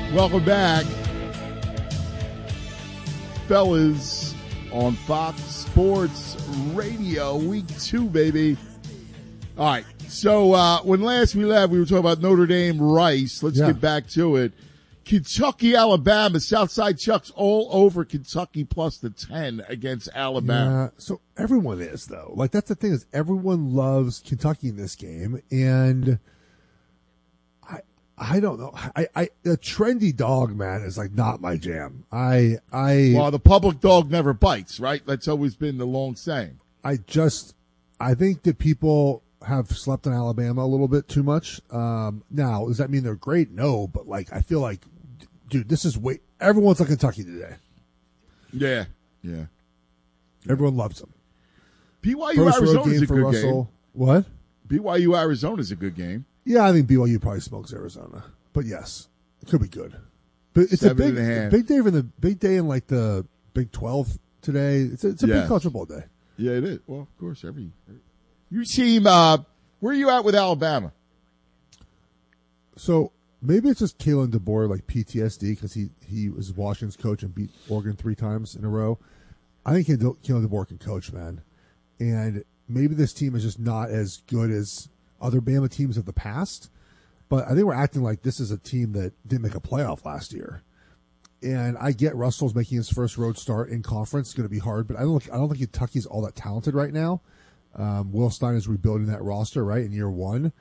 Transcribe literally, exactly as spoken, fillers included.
Welcome back, fellas, on Fox Sports Radio, week two, baby. All right, so uh, when last we left, we were talking about Notre Dame Rice. Let's Yeah. get back to it. Kentucky, Alabama, Southside Chucks all over Kentucky plus the ten against Alabama. Yeah, so everyone is, though. Like, that's the thing, is everyone loves Kentucky in this game, and I I don't know. I, I a trendy dog, man, is like not my jam. I I Well, the public dog never bites, right? That's always been the long saying. I just I think that people have slept on Alabama a little bit too much. Um, now, does that mean they're great? No, but like I feel like, dude, this is way everyone's like Kentucky today. Yeah, yeah. Everyone loves them. B Y U First road Arizona is game a for good Russell. game. What? B Y U Arizona is a good game. Yeah, I think B Y U probably smokes Arizona, but yes, it could be good. But it's Seven a big, and a half. big day for the big day in like the Big twelve today. It's a, it's a Yes. big college football day. Yeah, it is. Well, of course, every you team. Uh, where are you at with Alabama? So maybe it's just Kalen DeBoer like P T S D because he he was Washington's coach and beat Oregon three times in a row. I think Kalen DeBoer can coach, man, and maybe this team is just not as good as other Bama teams of the past. But I think we're acting like this is a team that didn't make a playoff last year. And I get Russell's making his first road start in conference. It's going to be hard, but I don't. I don't think Kentucky's all that talented right now. Um, Will Stein is rebuilding that roster right in year one.